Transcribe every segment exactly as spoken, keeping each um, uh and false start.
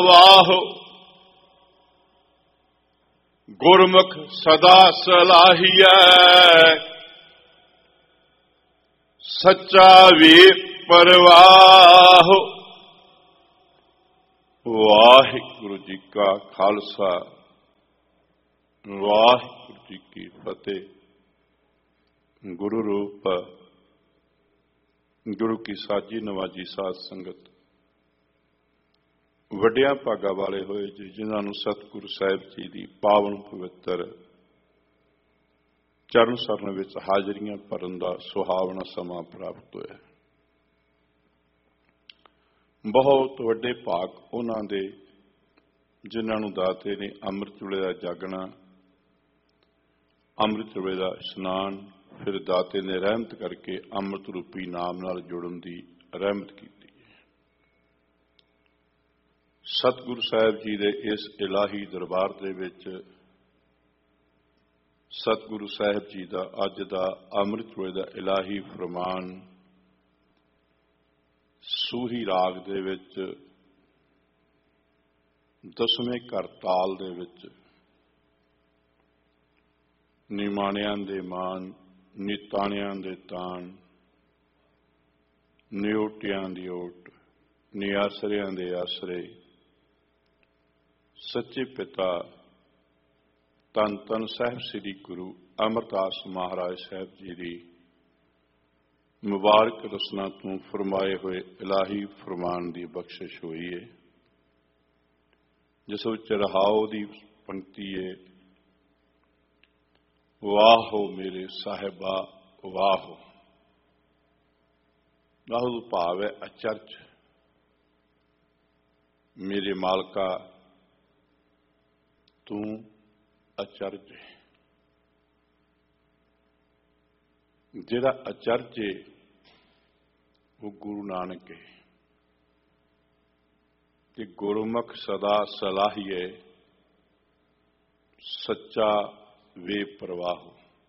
ਵਾਹ ਗੁਰਮੁਖ ਸਦਾ ਸਲਾਹੀਐ, ਸੱਚਾ ਵੀ ਪਰਵਾਹ। ਵਾਹਿਗੁਰੂ ਜੀ ਕਾ ਖਾਲਸਾ, ਵਾਹਿਗੁਰੂ ਜੀ ਕੀ ਫਤਿਹ। ਗੁਰੂ ਰੂਪ ਗੁਰੂ ਕੀ ਸਾਜੀ ਨਵਾਜੀ ਸਾਧ ਸੰਗਤ, ਵੱਡਿਆਂ ਭਾਗਾਂ ਵਾਲੇ ਹੋਏ ਜੀ, ਜਿਨ੍ਹਾਂ ਨੂੰ ਸਤਿਗੁਰੂ ਸਾਹਿਬ ਜੀ ਦੀ ਪਾਵਨ ਪਵਿੱਤਰ ਚਰਨ ਸਰਨ ਵਿੱਚ ਹਾਜ਼ਰੀਆਂ ਭਰਨ ਦਾ ਸੁਹਾਵਣਾ ਸਮਾਂ ਪ੍ਰਾਪਤ ਹੋਇਆ। ਬਹੁਤ ਵੱਡੇ ਭਾਗ ਉਹਨਾਂ ਦੇ ਜਿਨ੍ਹਾਂ ਨੂੰ ਦਾਤੇ ਨੇ ਅੰਮ੍ਰਿਤ ਵੇਲੇ ਦਾ ਜਾਗਣਾ, ਅੰਮ੍ਰਿਤ ਵੇਲੇ ਦਾ ਇਸ਼ਨਾਨ, ਫਿਰ ਦਾਤੇ ਨੇ ਰਹਿਮਤ ਕਰਕੇ ਅੰਮ੍ਰਿਤ ਰੂਪੀ ਨਾਮ ਨਾਲ ਜੁੜਨ ਦੀ ਰਹਿਮਤ ਕੀਤੀ। ਸਤਿਗੁਰੂ ਸਾਹਿਬ ਜੀ ਦੇ ਇਸ ਇਲਾਹੀ ਦਰਬਾਰ ਦੇ ਵਿੱਚ ਸਤਿਗੁਰੂ ਸਾਹਿਬ ਜੀ ਦਾ ਅੱਜ ਦਾ ਅੰਮ੍ਰਿਤ ਵੇਲੇ ਦਾ ਇਲਾਹੀ ਫਰਮਾਨ ਸੂਹੀ ਰਾਗ ਦੇ ਵਿੱਚ ਦਸਵੇਂ ਘਰ ਤਾਲ ਦੇ ਵਿੱਚ ਨਿਮਾਣਿਆਂ ਦੇ ਮਾਨ, ਨਿਤਾਣਿਆਂ ਦੇ ਤਾਣ, ਨਿਓਟਿਆਂ ਦੀ ਓਟ, ਨਿਆਸਰਿਆਂ ਦੇ ਆਸਰੇ, ਸੱਚੇ ਪਿਤਾ ਧੰਨ ਧੰਨ ਸਾਹਿਬ ਸ੍ਰੀ ਗੁਰੂ ਅਮਰਦਾਸ ਮਹਾਰਾਜ ਸਾਹਿਬ ਜੀ ਦੀ ਮੁਬਾਰਕ ਰਸਨਾ ਤੋਂ ਫਰਮਾਏ ਹੋਏ ਇਲਾਹੀ ਫਰਮਾਨ ਦੀ ਬਖਸ਼ਿਸ਼ ਹੋਈ ਹੈ, ਜਿਸ ਵਿੱਚ ਰਹਾਉ ਦੀ ਪੰਕਤੀ ਹੈ, ਵਾਹੋ ਮੇਰੇ ਸਾਹਿਬਾ ਵਾਹੋ। ਵਾਹੋ ਦਾ ਭਾਵ ਹੈ ਅਚਰਜ, ਮੇਰੇ ਮਾਲਕਾ ਤੂੰ ਅਚਰਜ ਹੈ। ਜਿਹੜਾ ਅਚਰਜ ਹੈ ਉਹ ਗੁਰੂ ਨਾਨਕ ਹੈ ਕਿ ਗੁਰਮੁਖ ਸਦਾ ਸਲਾਹੀਏ, ਸੱਚਾ ਵੇ ਪ੍ਰਵਾਹ।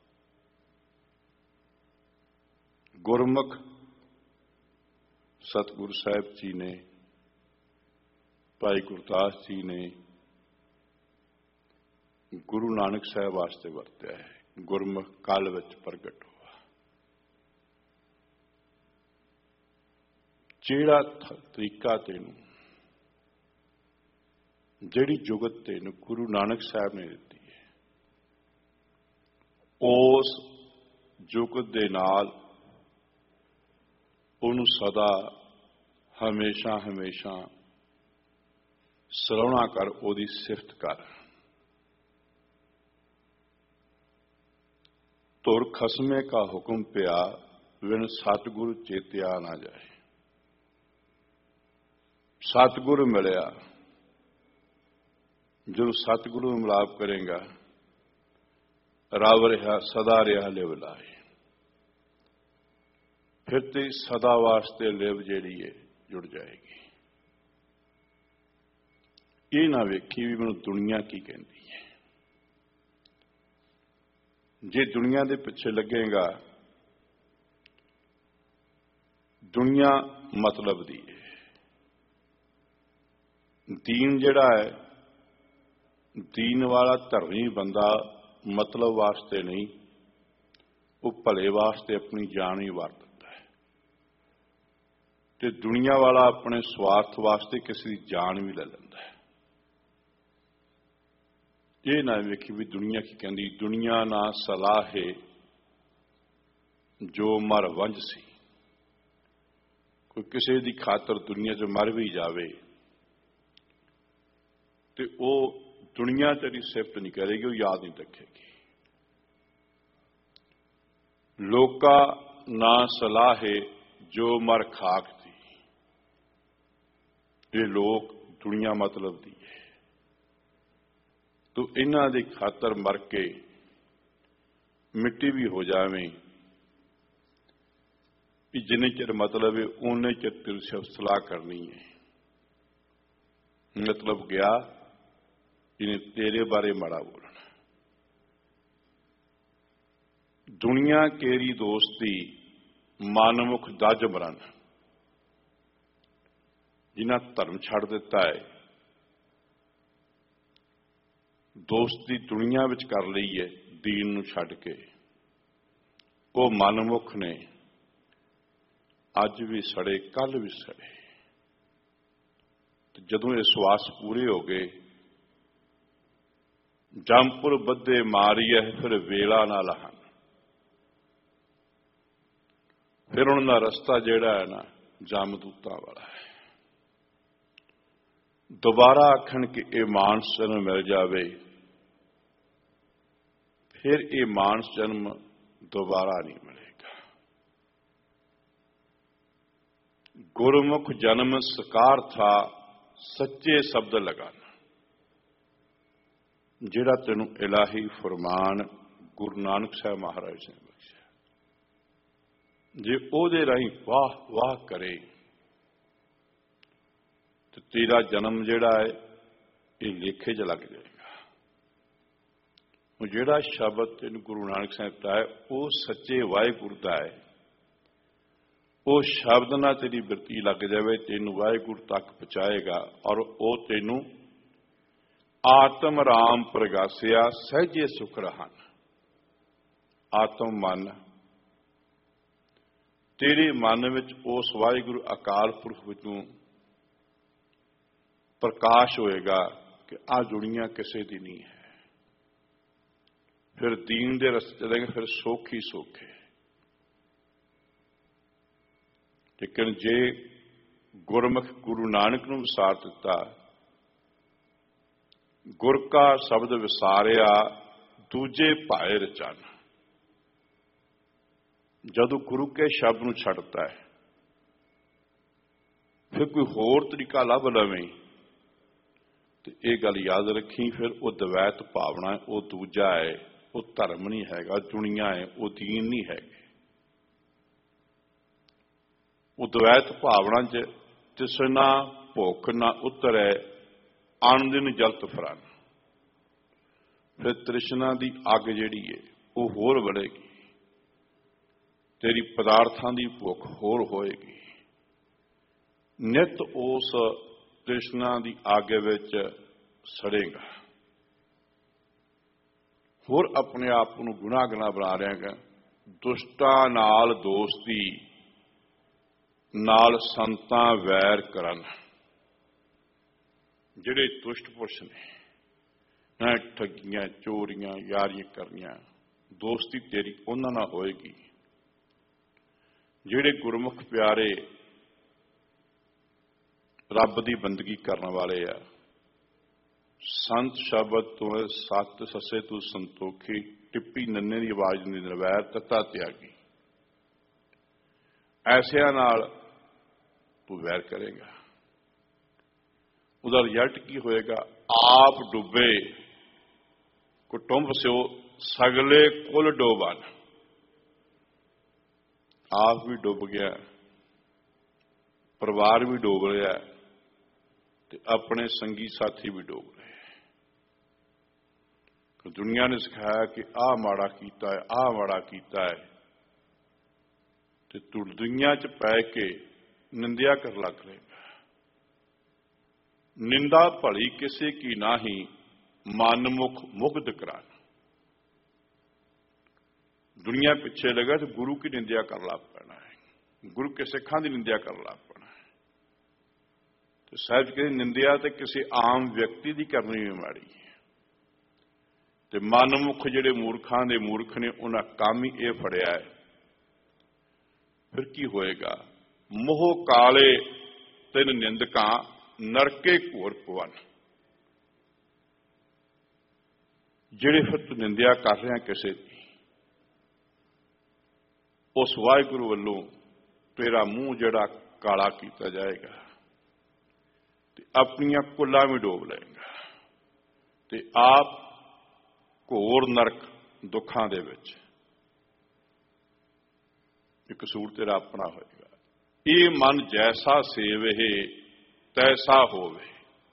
ਗੁਰਮੁਖ ਸਤਿਗੁਰੂ ਸਾਹਿਬ ਜੀ ਨੇ, ਭਾਈ ਗੁਰਦਾਸ ਜੀ ਨੇ ਗੁਰੂ ਨਾਨਕ ਸਾਹਿਬ ਵਾਸਤੇ ਵਰਤਿਆ ਹੈ। ਗੁਰਮੁਖ ਕਾਲ ਵਿੱਚ ਪ੍ਰਗਟ ਹੋਇਆ, ਜਿਹੜਾ ਤਰੀਕਾ ਤੈਨੂੰ, ਜਿਹੜੀ ਜੁਗਤ ਤੈਨੂੰ ਗੁਰੂ ਨਾਨਕ ਸਾਹਿਬ ਨੇ ਦਿੱਤੀ ਹੈ, ਉਸ ਜੁਗਤ ਦੇ ਨਾਲ ਉਹਨੂੰ ਸਦਾ ਹਮੇਸ਼ਾ ਹਮੇਸ਼ਾ ਸਰਾਹਣਾ ਕਰ, ਉਹਦੀ ਸਿਫਤ ਕਰ। ਤੁਰ ਖਸਮੇ ਕਾ ਹੁਕਮ ਪਿਆ, ਵਿਣ ਸਤਿਗੁਰੂ ਚੇਤਿਆ ਨਾ ਜਾਏ। ਸਤਿਗੁਰੂ ਮਿਲਿਆ, ਜਦੋਂ ਸਤਿਗੁਰੂ ਨੂੰ ਮਿਲਾਪ ਕਰੇਗਾ, ਰਵ ਰਿਹਾ ਸਦਾ ਰਿਹਾ ਲਿਵ ਲਾਏ। ਫਿਰ ਤੇ ਸਦਾ ਵਾਸਤੇ ਲਿਵ ਜਿਹੜੀ ਹੈ ਜੁੜ ਜਾਏਗੀ। ਇਹ ਨਾ ਵੇਖੀ ਵੀ ਮੈਨੂੰ ਦੁਨੀਆ ਕੀ ਕਹਿੰਦੀ ਹੈ। ਜੇ ਦੁਨੀਆ ਦੇ ਪਿੱਛੇ ਲੱਗੇਗਾ, ਦੁਨੀਆ ਮਤਲਬ ਦੀ ਹੈ। ਦੀਨ ਜਿਹੜਾ ਹੈ, ਦੀਨ ਵਾਲਾ ਧਰਮੀ ਬੰਦਾ ਮਤਲਬ ਵਾਸਤੇ ਨਹੀਂ, ਉਹ ਭਲੇ ਵਾਸਤੇ ਆਪਣੀ ਜਾਨ ਹੀ ਵਾਰ ਦਿੰਦਾ ਹੈ। ਤੇ ਦੁਨੀਆ ਵਾਲਾ ਆਪਣੇ ਸਵਾਰਥ ਵਾਸਤੇ ਕਿਸੇ ਦੀ ਜਾਨ ਵੀ ਲੈ ਲੈਂਦਾ ਹੈ। ਇਹ ਨਾ ਵੇਖੀ ਵੀ ਦੁਨੀਆ ਕੀ ਕਹਿੰਦੀ। ਦੁਨੀਆ ਨਾ ਸਲਾਹੇ ਜੋ ਮਰ ਵੰਝ ਸੀ। ਕੋਈ ਕਿਸੇ ਦੀ ਖਾਤਰ ਦੁਨੀਆ 'ਚ ਮਰ ਵੀ ਜਾਵੇ ਤੇ ਉਹ ਦੁਨੀਆ ਤੇਰੀ ਸਿਫਤ ਨਹੀਂ ਕਰੇਗੀ, ਉਹ ਯਾਦ ਨਹੀਂ ਰੱਖੇਗੀ। ਲੋਕਾ ਨਾ ਸਲਾਹੇ ਜੋ ਮਰ ਖਾਕ ਦੀ। ਇਹ ਲੋਕ ਦੁਨੀਆ ਮਤਲਬ ਦੀ ਹੈ। ਤੂੰ ਇਹਨਾਂ ਦੀ ਖਾਤਰ ਮਰ ਕੇ ਮਿੱਟੀ ਵੀ ਹੋ ਜਾਵੇਂ, ਵੀ ਜਿੰਨੇ ਚਿਰ ਮਤਲਬ ਹੈ ਉਹਨੇ ਚਿਰ ਤੇਰੀ ਸਿਫਤ ਸਲਾਹ ਕਰਨੀ ਹੈ। ਮਤਲਬ ਗਿਆ ਜਿਹਨੇ ਤੇਰੇ ਬਾਰੇ ਮਾੜਾ ਬੋਲਣਾ। ਦੁਨੀਆ ਕੇਰੀ ਦੋਸਤੀ ਮਨਮੁਖ ਦਜ ਮਰਨ। ਜਿਨ੍ਹਾਂ ਧਰਮ ਛੱਡ ਦਿੱਤਾ ਹੈ, ਦੋਸਤੀ ਦੁਨੀਆ ਵਿੱਚ ਕਰ ਲਈ ਹੈ ਦੀਨ ਨੂੰ ਛੱਡ ਕੇ। ਉਹ ਮਨਮੁਖ ਨੇ, ਅੱਜ ਵੀ ਸੜੇ ਕੱਲ ਵੀ ਸੜੇ। ਤੇ ਜਦੋਂ ਇਹ ਸਵਾਸ ਪੂਰੇ ਹੋ ਗਏ, ਜੰਪੁਰ ਬੱਧੇ ਮਾਰੀਏ ਫਿਰ ਵੇਲਾ ਨਾ ਲਹਨ। ਫਿਰ ਉਹਨਾਂ ਦਾ ਰਸਤਾ ਜਿਹੜਾ ਹੈ ਨਾ ਜਮਦੂਤਾਂ ਵਾਲਾ ਹੈ। ਦੁਬਾਰਾ ਆਖਣ ਕਿ ਇਹ ਮਾਨਸ ਜਨਮ ਮਿਲ ਜਾਵੇ, ਫਿਰ ਇਹ ਮਾਨਸ ਜਨਮ ਦੁਬਾਰਾ ਨਹੀਂ ਮਿਲੇਗਾ। ਗੁਰਮੁਖ ਜਨਮ ਸਕਾਰ ਥਾ ਸੱਚੇ ਸ਼ਬਦ ਲਗਾਨਾ। ਜਿਹੜਾ ਤੈਨੂੰ ਇਲਾਹੀ ਫਰਮਾਨ ਗੁਰੂ ਨਾਨਕ ਸਾਹਿਬ ਮਹਾਰਾਜ ਨੇ ਬਖਸ਼ਿਆ, ਜੇ ਉਹਦੇ ਰਾਹੀਂ ਵਾਹ ਵਾਹ ਕਰੇ ਤੇ ਤੇਰਾ ਜਨਮ ਜਿਹੜਾ ਹੈ ਇਹ ਲੇਖੇ 'ਚ ਲੱਗ ਜਾਏਗਾ। ਉਹ ਜਿਹੜਾ ਸ਼ਬਦ ਤੈਨੂੰ ਗੁਰੂ ਨਾਨਕ ਸਾਹਿਬ ਦਾ ਹੈ ਉਹ ਸੱਚੇ ਵਾਹਿਗੁਰੂ ਦਾ ਹੈ। ਉਹ ਸ਼ਬਦ ਨਾਲ ਤੇਰੀ ਬਿਰਤੀ ਲੱਗ ਜਾਵੇ, ਤੈਨੂੰ ਵਾਹਿਗੁਰੂ ਤੱਕ ਪਹੁੰਚਾਏਗਾ। ਔਰ ਉਹ ਤੈਨੂੰ ਆਤਮ ਰਾਮ ਪ੍ਰਗਾਸਿਆ ਸਹਿਜੇ ਸੁਖ ਰਹਨ। ਆਤਮ ਮਨ, ਤੇਰੇ ਮਨ ਵਿੱਚ ਉਸ ਵਾਹਿਗੁਰੂ ਅਕਾਲ ਪੁਰਖ ਵਿੱਚੋਂ ਪ੍ਰਕਾਸ਼ ਹੋਏਗਾ ਕਿ ਆਹ ਦੁਨੀਆ ਕਿਸੇ ਦੀ ਨਹੀਂ ਹੈ। ਫਿਰ ਦੀਨ ਦੇ ਰਸਤੇ ਚੱਲਾਂਗੇ, ਫਿਰ ਸੌਖੀ ਸੌਖੇ। ਲੇਕਿਨ ਜੇ ਗੁਰਮੁਖ ਗੁਰੂ ਨਾਨਕ ਨੂੰ ਵਿਸਾਰ ਦਿੱਤਾ, ਗੁਰ ਕਾ ਸ਼ਬਦ ਵਿਸਾਰਿਆ ਦੂਜੇ ਭਾਏ ਰਚਨ। ਜਦੋਂ ਗੁਰੂ ਕੇ ਸ਼ਬਦ ਨੂੰ ਛੱਡਦਾ ਹੈ, ਫਿਰ ਕੋਈ ਹੋਰ ਤਰੀਕਾ ਲੱਭ ਲਵੇਂ ਤੇ ਇਹ ਗੱਲ ਯਾਦ ਰੱਖੀ, ਫਿਰ ਉਹ ਦਵੈਤ ਭਾਵਨਾ, ਉਹ ਦੂਜਾ ਹੈ, ਉਹ ਧਰਮ ਨਹੀਂ ਹੈਗਾ, ਦੁਨੀਆ ਹੈ, ਉਹ ਦੀਨ ਨਹੀਂ ਹੈਗੇ। ਉਹ ਦਵੈਤ ਭਾਵਨਾ 'ਚ ਤਿਸਨਾ ਭੁੱਖ ਨਾ ਉਤਰੈ ਆਨੰਦਿਨ ਜਲਤ ਫਰਨ। ਫਿਰ ਤ੍ਰਿਸ਼ਨਾ ਦੀ ਅੱਗ ਜਿਹੜੀ ਹੈ ਉਹ ਹੋਰ ਵਧੇਗੀ, ਤੇਰੀ ਪਦਾਰਥਾਂ ਦੀ ਭੁੱਖ ਹੋਰ ਹੋਏਗੀ। ਨਿਤ ਉਸ ਤ੍ਰਿਸ਼ਨਾ ਦੀ ਅੱਗ ਵਿੱਚ ਸੜੇਗਾ, ਹੋਰ ਆਪਣੇ ਆਪ ਨੂੰ ਗੁਨਾਹਗਾਰ ਬਣਾ ਰਿਹਾਗਾ। ਦੁਸ਼ਟਾਂ ਨਾਲ ਦੋਸਤੀ, ਨਾਲ ਸੰਤਾਂ ਵੈਰ ਕਰਨ। ਜਿਹੜੇ ਦੁਸ਼ਟ ਪੁਰਸ਼ ਨੇ ਨਾ, ਠੱਗੀਆਂ ਚੋਰੀਆਂ ਯਾਰੀਆਂ ਕਰਨੀਆਂ, ਦੋਸਤੀ ਤੇਰੀ ਉਹਨਾਂ ਨਾਲ ਹੋਏਗੀ। ਜਿਹੜੇ ਗੁਰਮੁਖ ਪਿਆਰੇ ਰੱਬ ਦੀ ਬੰਦਗੀ ਕਰਨ ਵਾਲੇ ਆ, ਸੰਤ ਸ਼ਬਦ ਤੋਂ ਸੱਤ ਸੱਸੇ ਤੂੰ ਸੰਤੋਖੀ, ਟਿੱਪੀ ਨੰਨੇ ਦੀ ਆਵਾਜ਼ ਦੀ ਨਿਰਵੈਰ ਤੱਤਾ ਤਿਆਗੀ। ਐਸਿਆਂ ਨਾਲ ਤੂੰ ਵੈਰ ਕਰੇਗਾ, ਉਹਦਾ ਰਿਜ਼ਲਟ ਕੀ ਹੋਏਗਾ? ਆਪ ਡੁੱਬੇ ਕੁਟੁੰਬ ਸਿਓ ਸਗਲੇ ਕੁਲ ਡੋਬਨ। ਆਪ ਵੀ ਡੁੱਬ ਗਿਆ, ਪਰਿਵਾਰ ਵੀ ਡੁੱਬ ਰਿਹਾ ਤੇ ਆਪਣੇ ਸੰਗੀ ਸਾਥੀ ਵੀ ਡੁੱਬ ਰਹੇ। ਦੁਨੀਆ ਨੇ ਸਿਖਾਇਆ ਕਿ ਆਹ ਮਾੜਾ ਕੀਤਾ ਹੈ, ਆਹ ਮਾੜਾ ਕੀਤਾ ਹੈ, ਤੇ ਤੂੰ ਦੁਨੀਆ 'ਚ ਪੈ ਕੇ ਨਿੰਦਿਆ ਕਰ ਲੱਗ ਰਹੇਗਾ। ਨਿੰਦਾ ਭਲੀ ਕਿਸੇ ਕੀ ਨਾਹੀ, ਮਨਮੁਖ ਮੁਗਧ ਕਰਾਨ। ਦੁਨੀਆ ਪਿੱਛੇ ਲੱਗਾ ਤੇ ਗੁਰੂ ਕੀ ਨਿੰਦਿਆ ਕਰ ਲੱਗ ਪੈਣਾ ਹੈ, ਗੁਰੂ ਕੇ ਸਿੱਖਾਂ ਦੀ ਨਿੰਦਿਆ ਕਰ ਲੱਗ ਪੈਣਾ ਹੈ। ਤੇ ਸਾਹਿਬ ਕਹਿੰਦੇ ਨਿੰਦਿਆ ਤੇ ਕਿਸੇ ਆਮ ਵਿਅਕਤੀ ਦੀ ਕਰਨੀ ਵੀ ਮਾੜੀ ਹੈ। ਤੇ ਮਨਮੁਖ ਜਿਹੜੇ ਮੂਰਖਾਂ ਦੇ ਮੂਰਖ ਨੇ, ਉਹਨਾਂ ਕੰਮ ਹੀ ਇਹ ਫੜਿਆ ਹੈ। ਫਿਰ ਕੀ ਹੋਏਗਾ? ਮੋਹ ਕਾਲੇ ਤਿੰਨ ਨਿੰਦਕਾਂ ਨਰਕੇ ਘੋਰ ਪਵਨ। ਜਿਹੜੇ ਫਿਰ ਤੂੰ ਨਿੰਦਿਆ ਕਰ ਰਿਹਾ ਕਿਸੇ ਦੀ, ਉਸ ਵਾਹਿਗੁਰੂ ਵੱਲੋਂ ਤੇਰਾ ਮੂੰਹ ਜਿਹੜਾ ਕਾਲਾ ਕੀਤਾ ਜਾਏਗਾ ਤੇ ਆਪਣੀਆਂ ਕੁੱਲਾਂ ਵੀ ਡੋਬ ਲਏਗਾ ਤੇ ਆਪ ਘੋਰ ਨਰਕ ਦੁੱਖਾਂ ਦੇ ਵਿੱਚ। ਇਹ ਕਸੂਰ ਤੇਰਾ ਆਪਣਾ ਹੋਏਗਾ। ਇਹ ਮਨ ਜੈਸਾ ਸੇਵਹਿ ਤੈਸਾ ਹੋਵੇ।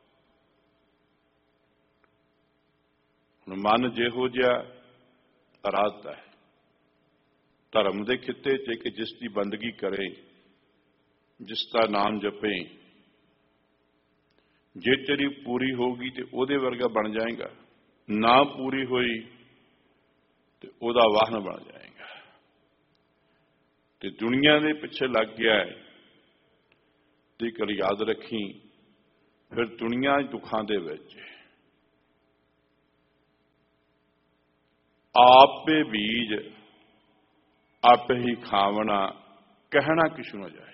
ਹੁਣ ਮਨ ਜਿਹੋ ਜਿਹਾ ਅਰਾਧਾ ਹੈ ਧਰਮ ਦੇ ਖਿੱਤੇ 'ਚ ਕਿ ਜਿਸ ਦੀ ਬੰਦਗੀ ਕਰੇ, ਜਿਸ ਦਾ ਨਾਮ ਜਪੇ, ਜੇ ਤੇਰੀ ਪੂਰੀ ਹੋਊਗੀ ਤੇ ਉਹਦੇ ਵਰਗਾ ਬਣ ਜਾਏਗਾ। ना पूरी हुई तो ਉਹਦਾ ਵਾਹਨ बन जाएगा। तो दुनिया के पिछे लग गया है तो एक गल याद रखी, फिर दुनिया दुखों के विच आपे बीज आपे ही खावना, कहना किसी न जाए।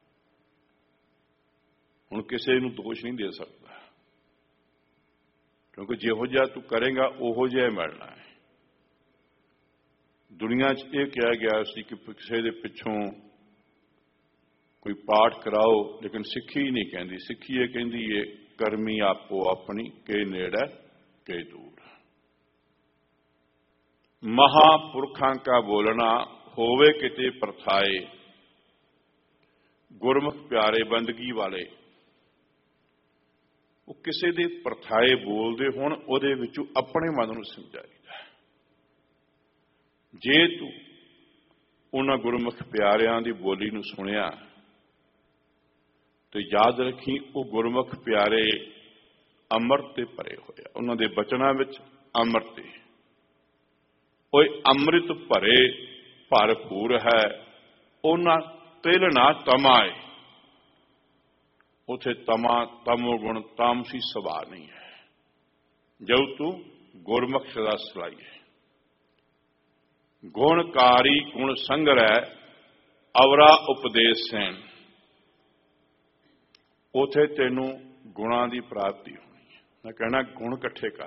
हुण किसी नूं दोष नहीं दे सकता, क्योंकि जिहो जिहा तू करेगा उहो जिहा मिलना है। दुनिया च यह कहा गया सी कि किसी के पिछों कोई पाठ कराओ, लेकिन सिक्खी नहीं कहती। सिक्खी ये कहती है करमी आपो अपनी, के नेड़े के दूर। महापुरखों का बोलना होवे किते परथाए, गुरमुख प्यारे बंदगी वाले। वो किसी दे परथाए बोलते होण, उहदे विचों अपने मन नूं समझाईदा। जे तू उन्हां गुरमुख प्यारियां दी बोली नूं सुनिया तो याद रखी, वो गुरमुख प्यारे अमृत ते भरे होए, उन्हां दे बचनां विच अमृत है। ओए अमृत भरे भरपूर है, उन्हां तिल ना तमाए। उथे तमा तमो गुण तामसी सुभा नहीं है। जो तू गुरमुख सदा सलाई है। गुणकारी गुण संग्रह अवरा उपदेश सैन, उथे तेनू गुणा की प्राप्ति होनी है। मैं कहना गुण इकट्ठे कर,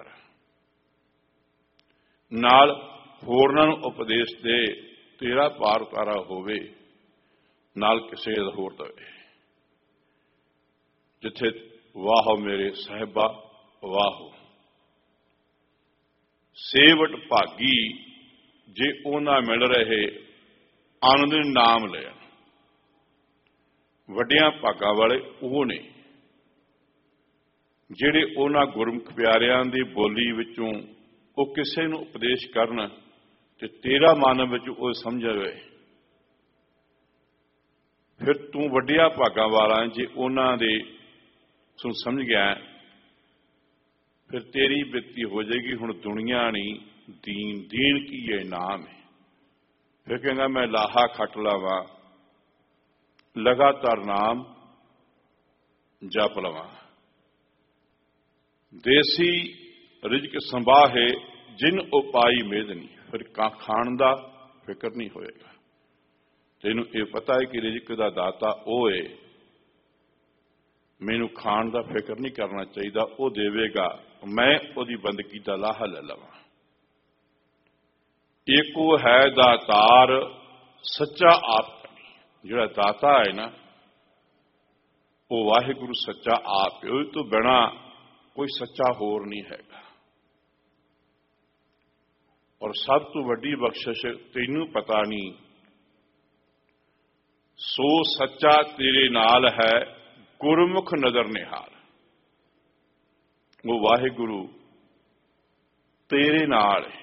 नाल होरनां नूं उपदेश दे, तेरा पार उतारा होवे, नाल किसे दा होर दवे। जिथे वाहो मेरे साहिबा वाहो, सेवट भागी जे उन्हां मिल रहे आनंद नाम लेन। वड्डियां भागां वाले वो ने जिहड़े उन्हां गुरमुख प्यारियां दी बोली विचों वो किसे नूं उपदेश करन ते तेरा मन विच वो समझे। फिर तू वड्डियां भागां वाला जे उन्हां दे सुन समझ गया, फिर तेरी बिरती हो जाएगी। हुण दुनिया नहीं दीन, दीन की ये नाम है। फिर कहना मैं लाहा खट लवा, लगातार नाम जप लवा। देसी रिजक संभाहे जिन उपाई मेदनी, फिर का खाण का फिक्र नहीं होएगा। तेनू ये पता है कि रिजक का दाता वो है, मैनू खाण का फिक्र नहीं करना चाहिए, वो देवेगा, मैं उसकी बंदगी का लाहा ले लवा। एको है दातार सच्चा आप कनी, जिहड़ा दाता है ना वो वाहिगुरु सच्चा आप है। उस तो बिना कोई सच्चा होर नहीं हैगा। और सब तो वड्डी बख्शिश तैनू पता नहीं, सो सच्चा तेरे नाल है गुरमुख नजर निहाल। वो वाहिगुरु तेरे नाल है।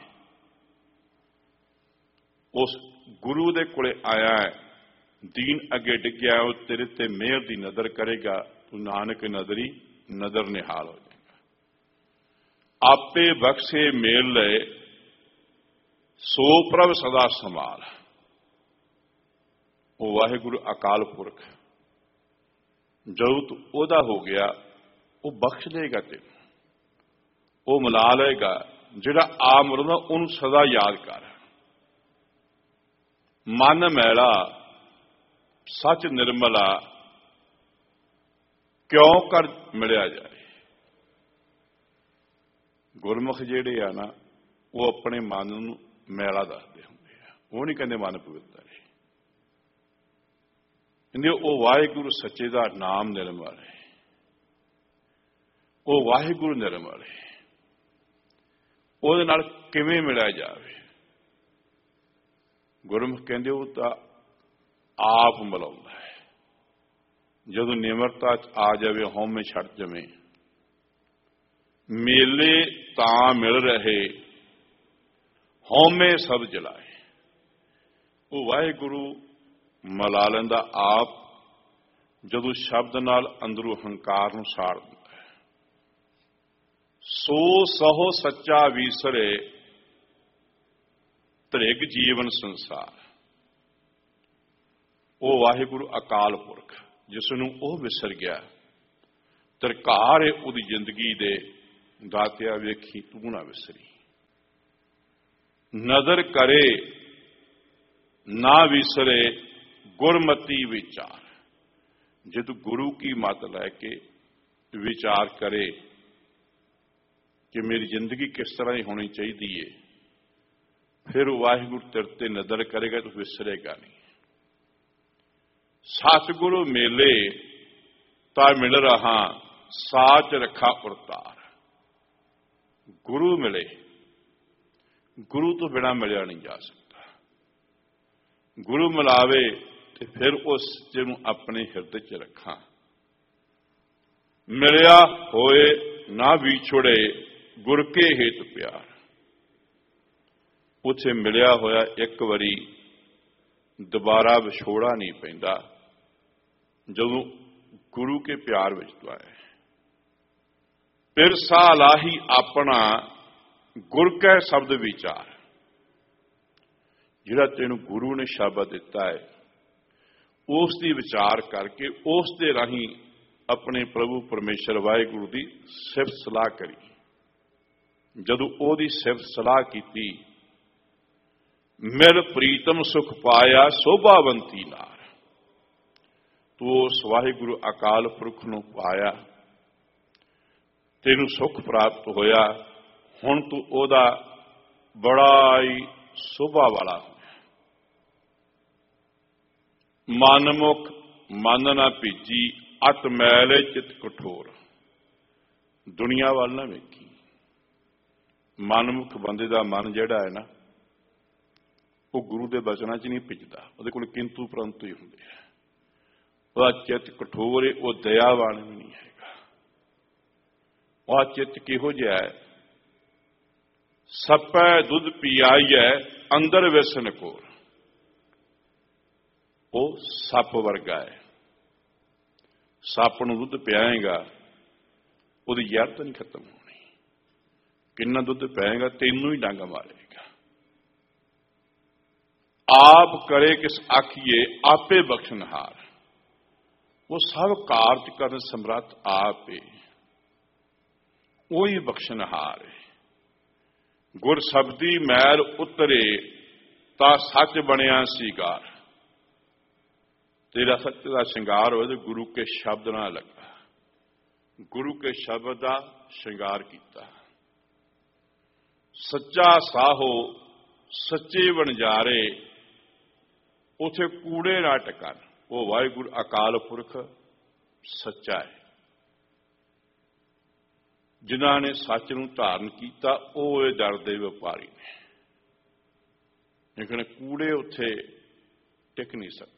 उस गुरु दे कोले आया है, दीन अगे डिग्या, वो तेरे ते मेहर दी नजर करेगा, तू नानक नजरी नजर निहाल हो जाएगा। आपे बख्शे मेल ले सो प्रभ सदा संभाल। वो वाहिगुरु अकाल पुरख जरूर तू ओदा हो गया, वो बख्श लेगा तेन, वो मिला लेगा। जिहड़ा आ मुरदा उन्होंने सदा याद कर। मन मैला सच निर्मला क्यों कर मिलिया जाए। गुरमुख जिहड़े आ ना वो अपने मन नूं मैला दसदे हुंदे आ, वो नहीं कहंदे मन पवित्र है। कहंदे वो वाहिगुरु सच्चे दा नाम निर्मल है, वो वाहिगुरु निर्मल है। ਉਹਦੇ ਨਾਲ किवें मिलिया जाए। गुरमुख कहते वो तो आप मिलाउंदा है। जदों निमरता आ जाए, हौमे छड़ जमे, मेले तां मिल रहे, हौमे सब जलाए। वो वाहिगुरु मिला लैंदा आप, जदों शब्द नाल अंदरों हंकार नूं साड़ दिंदा है। ਸੋ ਸਹੁ ਸੱਚਾ ਵੀਸਰੇ ਧ੍ਰਿਗ ਜੀਵਨ ਸੰਸਾਰ। ਉਹ ਵਾਹਿਗੁਰੂ ਅਕਾਲ ਪੁਰਖ ਜਿਸ ਨੂੰ ਉਹ ਵਿਸਰ ਗਿਆ, ਤਰਕਾਰ ਹੈ ਉਹਦੀ ਜ਼ਿੰਦਗੀ ਦੇ ਦਾਤਿਆ ਵੇਖੀ ਤੂੰ ਨਾ ਵਿਸਰੀ। ਨਜ਼ਰ ਕਰੇ ਨਾ ਵਿਸਰੇ ਗੁਰਮਤੀ ਵਿਚਾਰ। ਜਦ ਗੁਰੂ ਕੀ ਮੱਤ ਲੈ ਕੇ ਵਿਚਾਰ ਕਰੇ ਕਿ ਮੇਰੀ ਜ਼ਿੰਦਗੀ ਕਿਸ ਤਰ੍ਹਾਂ ਦੀ ਹੋਣੀ ਚਾਹੀਦੀ ਹੈ, ਫਿਰ ਵਾਹਿਗੁਰੂ ਤੇਰੇ ਤੇ ਨਜ਼ਰ ਕਰੇਗਾ, ਤੂੰ ਵਿਸਰੇਗਾ ਨਹੀਂ। ਸਤਿਗੁਰੂ ਮੇਲੇ ਤਾਂ ਮਿਲ ਰਹਾ ਸਾਚ ਰੱਖਾ ਉਰਤਾਰ। ਗੁਰੂ ਮਿਲੇ, ਗੁਰੂ ਤੋਂ ਬਿਨਾ ਮਿਲਿਆ ਨਹੀਂ ਜਾ ਸਕਦਾ। ਗੁਰੂ ਮਿਲਾਵੇ ਤੇ ਫਿਰ ਉਸ ਜਿਹਨੂੰ ਆਪਣੇ ਹਿਰਦੇ 'ਚ ਰੱਖਾਂ। ਮਿਲਿਆ ਹੋਏ ਨਾ ਵਿਛੜੇ ਗੁਰ ਕੇ ਹੇਤ ਪਿਆਰ। ਉੱਥੇ ਮਿਲਿਆ ਹੋਇਆ ਇੱਕ ਵਾਰੀ ਦੁਬਾਰਾ ਵਿਛੋੜਾ ਨਹੀਂ ਪੈਂਦਾ ਜਦੋਂ ਗੁਰੂ ਕੇ ਪਿਆਰ ਵਿੱਚ ਤੂੰ ਆਏ। ਫਿਰ ਸਾਹ ਲਾਹੀ ਆਪਣਾ ਗੁਰ ਕੈ ਸ਼ਬਦ ਵਿਚਾਰ। ਜਿਹੜਾ ਤੈਨੂੰ ਗੁਰੂ ਨੇ ਸ਼ਬਦ ਦਿੱਤਾ ਹੈ ਉਸ ਦੀ ਵਿਚਾਰ ਕਰਕੇ ਉਸ ਦੇ ਰਾਹੀਂ ਆਪਣੇ ਪ੍ਰਭੂ ਪਰਮੇਸ਼ਰ ਵਾਹਿਗੁਰੂ ਦੀ ਸਿਫਤ ਸਲਾਹ ਕਰੀ। ਜਦੋਂ ਉਹਦੀ ਸਿਫਤ ਸਲਾਹ ਕੀਤੀ, ਮਿਲ ਪ੍ਰੀਤਮ ਸੁਖ ਪਾਇਆ ਸੋਭਾਵੰਤੀ ਨਾਰ। ਤੂੰ ਉਸ ਵਾਹਿਗੁਰੂ ਅਕਾਲ ਪੁਰਖ ਨੂੰ ਪਾਇਆ, ਤੈਨੂੰ ਸੁਖ ਪ੍ਰਾਪਤ ਹੋਇਆ। ਹੁਣ ਤੂੰ ਉਹਦਾ ਬੜਾ ਹੀ ਸੋਭਾ ਵਾਲਾ ਹੋਇਆ। ਮਨਮੁਖ ਮਨ ਨਾ ਭੀਜੀ ਅਤ ਮੈਲੇ ਚਿਤ ਕਠੋਰ। ਦੁਨੀਆ ਵੱਲ ਨਾ ਵੇਖੀ। ਮਨਮੁਖ ਬੰਦੇ ਦਾ ਮਨ ਜਿਹੜਾ ਹੈ ਨਾ, ਉਹ ਗੁਰੂ ਦੇ ਬਚਨਾਂ 'ਚ ਨਹੀਂ ਭਿੱਜਦਾ। ਉਹਦੇ ਕੋਲ ਕਿੰਤੂ ਪਰੰਤੂ ਹੀ ਹੁੰਦੇ ਆ। ਉਹਦਾ ਚਿੱਤ ਕਠੋਰ ਹੈ, ਉਹ ਦਇਆਵਾਨ ਵੀ ਨਹੀਂ ਹੈਗਾ। ਉਹ ਚਿੱਤ ਕਿਹੋ ਜਿਹਾ ਹੈ? ਸੱਪੈ ਦੁੱਧ ਪੀਆਈਐ ਅੰਦਰ ਵਿਸਨ ਕੋਰ। ਉਹ ਸੱਪ ਵਰਗਾ ਹੈ। ਸੱਪ ਨੂੰ ਦੁੱਧ ਪਿਆਏਗਾ, ਉਹਦੀ ਜ਼ਹਿਰ ਤਾਂ ਨਹੀਂ ਖਤਮ ਹੋਣੀ। ਕਿੰਨਾ ਦੁੱਧ ਪਿਆਏਗਾ, ਤੈਨੂੰ ਹੀ ਡੰਗ ਮਾਰੇਗਾ। ਆਪ ਕਰੇ ਕਿਸ ਆਖੀਏ ਆਪੇ ਬਖਸ਼ਣਹਾਰ। ਉਹ ਸਭ ਕਾਰਜ ਕਰਨ ਸਮਰੱਥ ਆਪ ਹੈ, ਉਹੀ ਬਖਸ਼ਣਹਾਰ ਹੈ। ਗੁਰ ਸ਼ਬਦੀ ਮੈਲ ਉਤਰੇ ਤਾਂ ਸੱਚ ਬਣਿਆ ਸੀਗਾਰ। ਤੇਰਾ ਸੱਚ ਦਾ ਸ਼ਿੰਗਾਰ ਹੋਵੇ ਤੇ ਗੁਰੂ ਕੇ ਸ਼ਬਦ ਨਾਲ ਲੱਗਾ। ਗੁਰੂ ਕੇ ਸ਼ਬਦ ਦਾ ਸ਼ਿੰਗਾਰ ਕੀਤਾ। ਸੱਚਾ ਸਾਹੋ ਸੱਚੇ ਵਣਜਾਰੇ, ਉਥੇ ਕੂੜੇ ਨਾ ਟਕਣ। ਉਹ ਵਾਹਿਗੁਰੂ ਅਕਾਲ ਪੁਰਖ ਸੱਚਾ ਹੈ। ਜਿਨ੍ਹਾਂ ਨੇ ਸੱਚ ਨੂੰ ਧਾਰਨ ਕੀਤਾ ਉਹ ਇਹ ਦਰ ਦੇ ਵਪਾਰੀ ਨੇ। ਲੇਕਿਨ ਕੂੜੇ ਉੱਥੇ ਟਿਕ ਨਹੀਂ ਸਕਦੇ।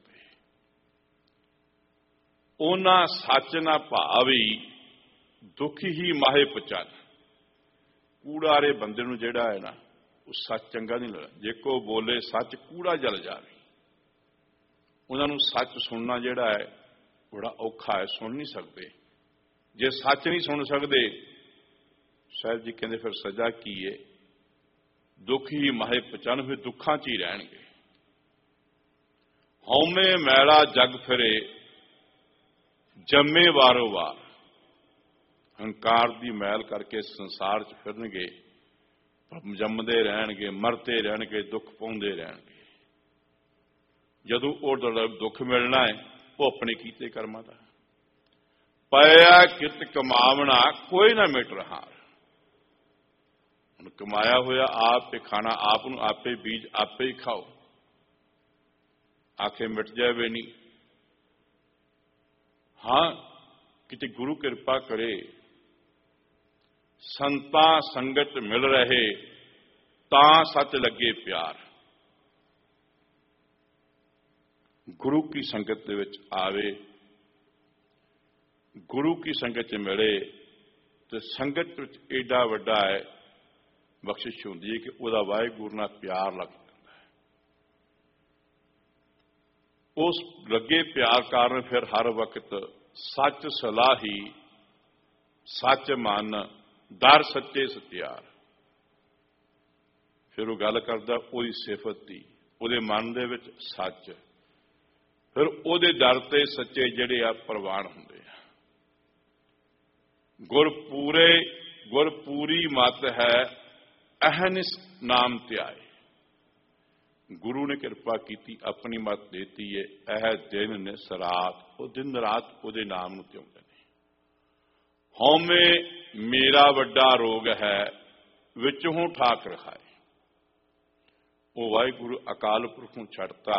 ਉਹਨਾਂ ਸੱਚ ਨਾ ਭਾਵੀ ਦੁਖੀ ਹੀ ਮਾਹੇ ਪਚਨ। ਕੂੜਾਰੇ ਬੰਦੇ ਨੂੰ ਜਿਹੜਾ ਹੈ ਨਾ, ਉਹ ਸੱਚ ਚੰਗਾ ਨਹੀਂ ਲੱਗਦਾ। ਜੇ ਕੋ ਬੋਲੇ ਸੱਚ ਕੂੜਾ ਜਲ ਜਾਵੇ। ਉਹਨਾਂ ਨੂੰ ਸੱਚ ਸੁਣਨਾ ਜਿਹੜਾ ਹੈ ਬੜਾ ਔਖਾ ਹੈ, ਸੁਣ ਨਹੀਂ ਸਕਦੇ। ਜੇ ਸੱਚ ਨਹੀਂ ਸੁਣ ਸਕਦੇ, ਸਾਹਿਬ ਜੀ ਕਹਿੰਦੇ ਫਿਰ ਸਜ਼ਾ ਕੀ ਹੈ? ਦੁੱਖ ਹੀ ਮਾਹੇ ਪਚਨ, ਫਿਰ ਦੁੱਖਾਂ 'ਚ ਹੀ ਰਹਿਣਗੇ। ਹਉਮੈ ਮੈਲਾ ਜਗ ਫਿਰੇ ਜੰਮੇ ਵਾਰੋ ਵਾਰ। ਹੰਕਾਰ ਦੀ ਮੈਲ ਕਰਕੇ ਸੰਸਾਰ 'ਚ ਫਿਰਨਗੇ, ਜੰਮਦੇ ਰਹਿਣਗੇ, ਮਰਦੇ ਰਹਿਣਗੇ, ਦੁੱਖ ਪਾਉਂਦੇ ਰਹਿਣਗੇ। ਜਦੋਂ ਉਹ ਦੁੱਖ ਮਿਲਣਾ ਹੈ, ਉਹ ਆਪਣੇ ਕੀਤੇ ਕਰਮਾਂ ਦਾ। ਪਾਇਆ ਕਿਤ ਕਮਾਵਣਾ ਕੋਈ ਨਾ ਮਿਟ ਰਹਾ। ਹੁਣ ਕਮਾਇਆ ਹੋਇਆ ਆਪ ਤੇ ਖਾਣਾ ਆਪ ਨੂੰ ਆਪੇ ਬੀਜ ਆਪੇ ਹੀ ਖਾਓ। ਆਖੇ ਮਿਟ ਜਾਵੇ ਨਹੀਂ। ਹਾਂ, ਕਿਤੇ ਗੁਰੂ ਕਿਰਪਾ ਕਰੇ, ਸੰਤਾਂ ਸੰਗਤ ਮਿਲ ਰਹੇ ਤਾਂ ਸੱਚ ਲੱਗੇ ਪਿਆਰ। ਗੁਰੂ ਕੀ ਸੰਗਤ ਦੇ ਵਿੱਚ ਆਵੇ, ਗੁਰੂ ਕੀ ਸੰਗਤ 'ਚ ਮਿਲੇ ਤੇ ਸੰਗਤ ਵਿੱਚ ਏਡਾ ਵੱਡਾ ਹੈ ਬਖਸ਼ਿਸ਼ ਹੁੰਦੀ ਹੈ ਕਿ ਉਹਦਾ ਵਾਹਿਗੁਰੂ ਨਾਲ ਪਿਆਰ ਲੱਗ ਜਾਂਦਾ ਹੈ। ਉਸ ਲੱਗੇ ਪਿਆਰ ਕਾਰਨ ਫਿਰ ਹਰ ਵਕਤ ਸੱਚ ਸਲਾਹੀ, ਸੱਚ ਮਨ, ਦਰ ਸੱਚੇ ਸਚਿਆਰ। ਫਿਰ ਉਹ ਗੱਲ ਕਰਦਾ ਉਹਦੀ ਸਿਫਤ ਦੀ, ਉਹਦੇ ਮਨ ਦੇ ਵਿੱਚ ਸੱਚ, ਫਿਰ ਉਹਦੇ ਦਰ ਤੇ ਸੱਚੇ ਜਿਹੜੇ ਆ ਪ੍ਰਵਾਨ ਹੁੰਦੇ ਆ। ਗੁਰ ਪੂਰੇ ਗੁਰ ਪੂਰੀ ਮਤ ਹੈ ਅਹਨਿਸ ਨਾਮ ਧਿਆਏ। ਗੁਰੂ ਨੇ ਕਿਰਪਾ ਕੀਤੀ, ਆਪਣੀ ਮਤ ਦੇਤੀ ਹੈ, ਇਹ ਦਿਨ ਨੇ ਸਰਾਤ, ਉਹ ਦਿਨ ਰਾਤ ਉਹਦੇ ਨਾਮ ਨੂੰ ਧਿਆਉਂਦੇ ਨੇ। ਹਉਮੈ ਮੇਰਾ ਵੱਡਾ ਰੋਗ ਹੈ, ਵਿੱਚੋਂ ਠਾਕ ਰਖਾਏ। ਉਹ ਵਾਹਿਗੁਰੂ ਅਕਾਲ ਪੁਰਖ ਨੂੰ ਛੱਡਤਾ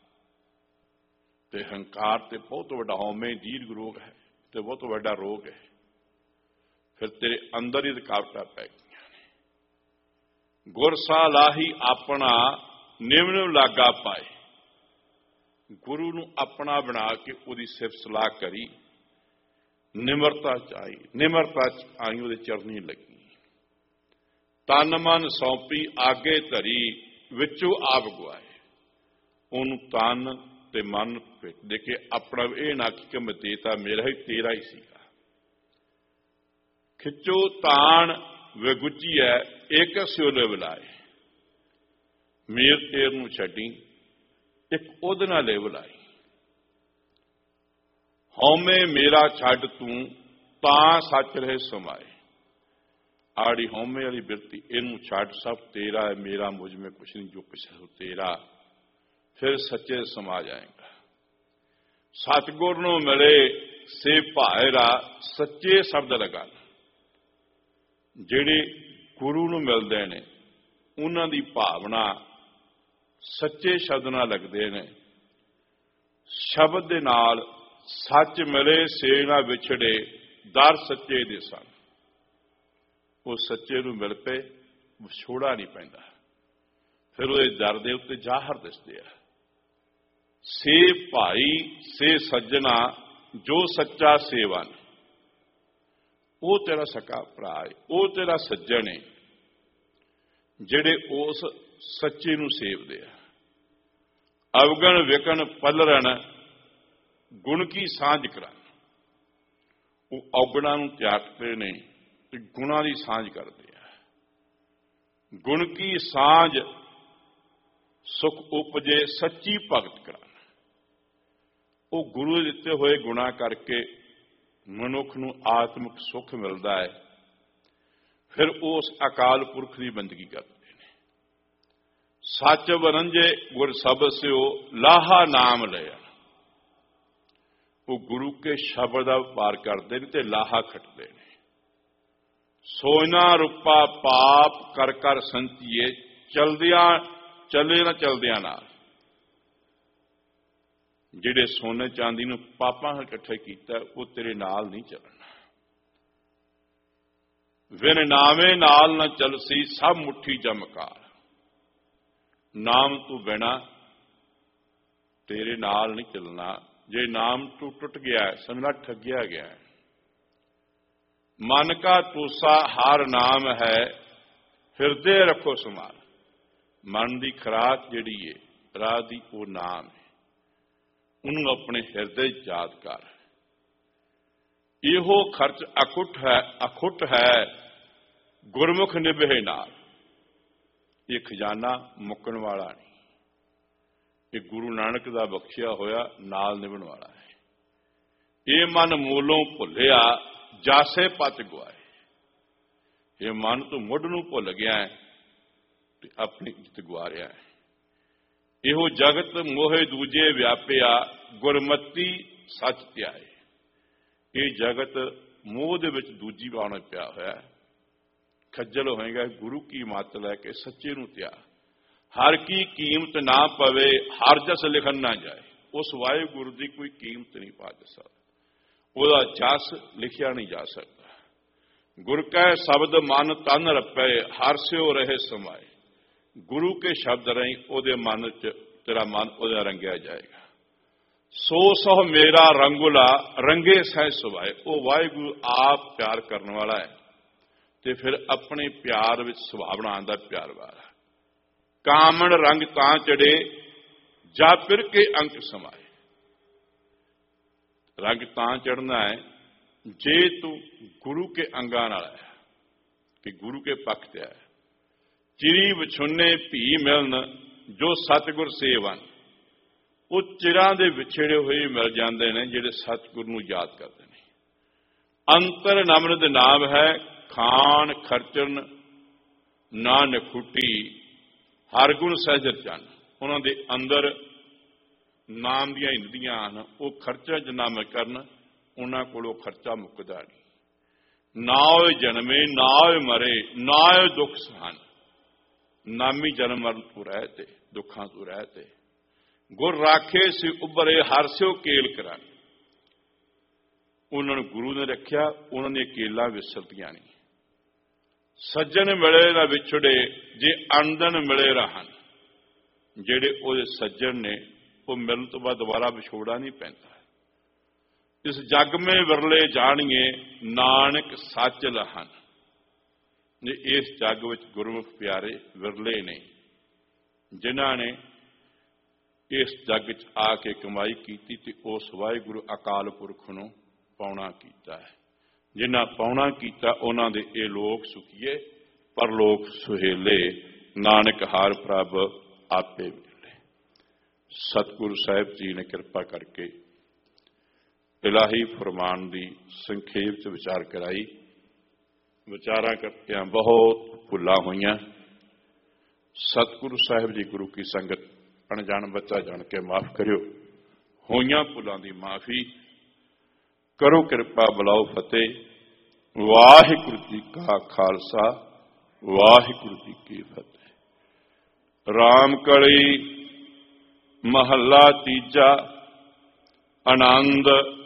ਤੇ ਹੰਕਾਰ ਤੇ ਬਹੁਤ ਵੱਡਾ ਹਉਮੈ ਦੀਰਘ ਰੋਗ ਹੈ ਤੇ ਬਹੁਤ ਵੱਡਾ ਰੋਗ ਹੈ। ਫਿਰ ਤੇਰੇ ਅੰਦਰ ਹੀ ਰੁਕਾਵਟਾਂ ਪੈ ਗਈਆਂ ਨੇ। ਗੁਰਸਾ ਲਾਹੀ ਆਪਣਾ ਨਿਮਨ ਲਾਗਾ ਪਾਏ। ਗੁਰੂ ਨੂੰ ਆਪਣਾ ਬਣਾ ਕੇ ਉਹਦੀ ਸਿਫਤ ਸਲਾਹ ਕਰੀ, ਨਿਮਰਤਾ ਚ ਆਈ, ਨਿਮਰਤਾ ਚ ਆਈ, ਉਹਦੇ ਚਰਨੀ ਲੱਗੀ। ਤਨ ਮਨ ਸੌਂਪੀ ਆਗੇ ਧਰੀ, ਵਿੱਚੋਂ ਆਪ ਗਵਾਏ। ਉਹਨੂੰ ਤਨ ਤੇ ਮਨ ਦੇ ਕੇ ਆਪਣਾ ਇਹ ਨਾ ਕਿ ਮੈਂ ਦੇਤਾ ਮੇਰਾ ਹੀ, ਤੇਰਾ ਹੀ ਸੀਗਾ। ਖਿੱਚੋ ਤਾਣ ਵਿਗੁੱਚੀ ਹੈ, ਇੱਕ ਸਿਉਲੇ ਬੁਲਾਏ। ਮੇਰ ਤੇਰ ਨੂੰ ਛੱਡੀ, ਇੱਕ ਉਹਦੇ ਨਾਲ ਲੈ ਬੁਲਾਈ। ਹਉਮੈ ਮੇਰਾ ਛੱਡ ਤੂੰ, ਤਾਂ ਸੱਚ ਰਹੇ ਸਮਾਏ। ਆੜੀ ਹਉਮੈ ਵਾਲੀ ਬਿਰਤੀ, ਇਹਨੂੰ ਛੱਡ, ਸਭ ਤੇਰਾ ਹੈ, ਮੇਰਾ ਮੁਝ ਮੇਂ ਕੁਛ ਨਹੀਂ, ਜੋ ਕੁਛ ਹੈ ਤੇਰਾ। ਫਿਰ ਸੱਚੇ ਸਮਾ ਜਾਏਗਾ। ਸਤਿਗੁਰ ਨੂੰ ਮਿਲੇ ਸੇ ਭਾਇਰਾ, ਸੱਚੇ ਸ਼ਬਦ ਲਗਾਣ। ਜਿਹੜੇ ਗੁਰੂ ਨੂੰ ਮਿਲਦੇ ਨੇ ਉਹਨਾਂ ਦੀ ਭਾਵਨਾ ਸੱਚੇ ਸ਼ਬਦ ਨਾਲ ਲੱਗਦੇ ਨੇ। ਸ਼ਬਦ ਦੇ ਨਾਲ ਸੱਚ ਮਿਲੇ ਸੇ ਨਾ ਵਿਛੜੇ, ਦਰ ਸੱਚੇ ਦੇ ਸਨ। ਉਹ ਸੱਚੇ ਨੂੰ ਮਿਲ ਪਏ, ਵਿਛੋੜਾ ਨਹੀਂ ਪੈਂਦਾ। ਫਿਰ ਉਹਦੇ ਦਰ ਦੇ ਉੱਤੇ ਜ਼ਾਹਰ ਦਿਸਦੇ ਆ। ਸੇ ਭਾਈ ਸੇ ਸੱਜਣਾ, ਜੋ ਸੱਚਾ ਸੇਵਨ। ਉਹ ਤੇਰਾ ਸਕਾ ਭਰਾ ਹੈ, ਉਹ ਤੇਰਾ ਸੱਜਣ ਹੈ, ਜਿਹੜੇ ਉਸ ਸੱਚੇ ਨੂੰ ਸੇਵਦੇ ਆ। ਅਵਗਣ ਵਿਕਣ ਪਲਰਨ, ਗੁਣ ਕੀ ਸਾਂਝ ਕਰਨ। ਉਹ ਔਗਣਾਂ ਨੂੰ ਤਿਆਗਦੇ ਨੇ ਤੇ ਗੁਣਾਂ ਦੀ ਸਾਂਝ ਕਰਦੇ ਆ। ਗੁਣ ਕੀ ਸਾਂਝ ਸੁਖ ਉਪਜੇ, ਸੱਚੀ ਭਗਤ ਕਰਨ। ਉਹ ਗੁਰੂ ਦੇ ਦਿੱਤੇ ਹੋਏ ਗੁਣਾਂ ਕਰਕੇ ਮਨੁੱਖ ਨੂੰ ਆਤਮਿਕ ਸੁੱਖ ਮਿਲਦਾ ਹੈ। ਫਿਰ ਉਸ ਅਕਾਲ ਪੁਰਖ ਦੀ ਬੰਦਗੀ ਕਰਦੇ ਨੇ। ਸੱਚ ਵਰੰਜੇ ਗੁਰ ਸਬਦ ਸਿਓ, ਲਾਹਾ ਨਾਮ ਲਿਆ। ਉਹ ਗੁਰੂ ਕੇ ਸ਼ਬਦ ਦਾ ਵਪਾਰ ਕਰਦੇ ਨੇ ਤੇ ਲਾਹਾ ਖੱਟਦੇ ਨੇ। ਸੋਨਾ ਰੂਪਾ ਪਾਪ ਕਰ ਕਰ ਸੰਤੀਏ, ਚਲਦਿਆਂ ਚੱਲੇ ਨਾ ਚਲਦਿਆਂ ਨਾਲ। ਜਿਹੜੇ ਸੋਨੇ ਚਾਂਦੀ ਨੂੰ ਪਾਪਾਂ ਨਾਲ ਇਕੱਠੇ ਕੀਤਾ, ਉਹ ਤੇਰੇ ਨਾਲ ਨਹੀਂ ਚੱਲਣਾ। ਵਿਨ ਨਾਵੇਂ ਨਾਲ ਨਾ ਚਲਸੀ, ਸਭ ਮੁੱਠੀ ਜਮਕਾਰ। ਨਾਮ ਤੋਂ ਬਿਨਾ ਤੇਰੇ ਨਾਲ ਨਹੀਂ ਚੱਲਣਾ। ਜੇ ਨਾਮ ਤੋਂ ਟੁੱਟ ਗਿਆ, ਸਮਝਣਾ ਠੱਗਿਆ ਗਿਆ। ਮਨ ਕਾ ਤੋਸਾ ਹਰ ਨਾਮ ਹੈ, ਹਿਰਦੇ ਰੱਖੋ ਸਮਾਰ। ਮਨ ਦੀ ਖੁਰਾਕ ਜਿਹੜੀ ਹੈ ਰਾਹ ਦੀ, ਉਹ ਨਾਮ ਹੈ। ਉਹਨੂੰ ਆਪਣੇ ਹਿਰਦੇ ਚ ਯਾਦ ਕਰ। ਇਹੋ ਖਰਚ ਅਖੁੱਟ ਹੈ, ਅਖੁੱਟ ਹੈ, ਗੁਰਮੁਖ ਨਿਭੇ ਨਾਲ। ਇਹ ਖਜ਼ਾਨਾ ਮੁੱਕਣ ਵਾਲਾ ਨਹੀਂ, ਇਹ ਗੁਰੂ ਨਾਨਕ ਦਾ ਬਖਸ਼ਿਆ ਹੋਇਆ ਨਾਲ ਨਿਭਣ ਵਾਲਾ ਹੈ। ਇਹ ਮਨ ਮੂਲੋਂ ਭੁੱਲਿਆ, ਜਾਸੇ ਪਤ ਗਵਾਏ। ਇਹ ਮਨ ਤੋਂ ਮੁੱਢ ਨੂੰ ਭੁੱਲ ਗਿਆ ਹੈ ਤੇ ਆਪਣੀ ਇੱਜ਼ਤ ਗਵਾ ਰਿਹਾ ਹੈ। ਇਹੋ ਜਗਤ ਮੋਹੇ ਦੂਜੇ ਵਿਆਪਿਆ, ਗੁਰਮਤੀ ਸੱਚ ਧਿਆਏ। ਇਹ ਜਗਤ ਮੋਹ ਦੇ ਵਿੱਚ ਦੂਜੀ ਬਾਣ ਪਿਆ ਹੋਇਆ ਹੈ। ਖੱਜਲ ਹੋਏਗਾ ਗੁਰੂ ਕੀ ਮੱਤ ਲੈ ਕੇ, ਸੱਚੇ ਨੂੰ ਧਿਆ। ਹਰ ਕੀ ਕੀਮਤ ਨਾ ਪਵੇ, ਹਰ ਜਸ ਲਿਖਣ ਨਾ ਜਾਏ। ਉਸ ਵਾਹਿਗੁਰੂ ਦੀ ਕੋਈ ਕੀਮਤ ਨਹੀਂ ਪਾ ਸਕਦਾ, ਉਹਦਾ ਜਸ ਲਿਖਿਆ ਨਹੀਂ ਜਾ ਸਕਦਾ। ਗੁਰ ਕੈ ਸ਼ਬਦ ਮਨ ਤਨ ਰਪੈ, ਹਰ ਸਿਓ ਰਹੇ ਸਮਾਏ। ਗੁਰੂ ਕੇ ਸ਼ਬਦ ਰਹੀ ਉਹਦੇ ਮਨ ਚ, ਤੇਰਾ ਮਨ ਉਹਦਾ ਰੰਗਿਆ ਜਾਏਗਾ। ਸੋ ਸੋ ਮੇਰਾ ਰੰਗੁਲਾ, ਰੰਗੇ ਸਹਿ ਸੁਭਾਏ। ਉਹ ਵਾਹਿਗੁਰੂ ਆਪ ਪਿਆਰ ਕਰਨ ਵਾਲਾ ਹੈ ਤੇ ਫਿਰ ਆਪਣੇ ਪਿਆਰ ਵਿੱਚ ਸੁਭਾਅ ਬਣਾਉਣ ਦਾ ਪਿਆਰ ਵਾਲਾ। ਕਾਮਣ ਰੰਗ ਤਾਂ ਚੜੇ, ਜਾ ਫਿਰ ਕੇ ਅੰਕ ਸਮਾਏ। ਰੰਗ ਤਾਂ ਚੜਨਾ ਹੈ ਜੇ ਤੂੰ ਗੁਰੂ ਕੇ ਅੰਗਾਂ ਨਾਲ ਹੈ। कि गुरु के पक्ष है। चिरी विछुन्ने भी मिलन जो सतगुर सेवन, वो चिरां दे विछड़े हुए मिल जाते हैं जिहड़े सतगुर नूं याद करते हैं। अंतर नमृत नाम है खान खर्चन ना नखुटी, हर गुण सहजर चन। उन्हां दे अंदर नाम दियां इंदियां हन, वो खर्चा च नाम करन, उन्हां कोलों खर्चा मुकदा नहीं। ना होए जन्मे ना होए मरे ना होए दुख सहन, नामी जन्म मरण तो रहते दुखा तो रहते। गुर राखे से उभरे हर स्यो केल करा, उन्होंने गुरु ने रखिया, उन्होंने केला विसरदियां नहीं। सज्जन मिले ना विछड़े जे आंदन मिले रहन, जेड़े ओदे सज्जन ने वो मिलन तो बाद दोबारा विछोड़ा नहीं पैंदा। इस जग में विरले जानिए नानक सच लहन, जे इस जग विच गुरमुख प्यारे विरले ने जिन्हां ने इस जग च आके कमाई कीती ते उस वाहिगुरू अकाल पुरख नूं पाउणा कीता है। जिन्हां पाउणा कीता उन्हां दे ये लोक सुखीए परलोक सुहेले, नानक हार प्रभ आपे मिले। सतगुरु साहिब जी ने कृपा करके इलाही फरमान की संखेप च विचार कराई। विचारा करते बहुत भुला हुई। सतगुरु साहिब जी गुरु की संगत अनजान बच्चा जान के माफ करियो। होइयां भुलां दी माफी करो कृपा बुलाओ फतेह। वाहिगुरु जी का खालसा वाहिगुरु जी की फतेह। राम कली महला तीजा आनंद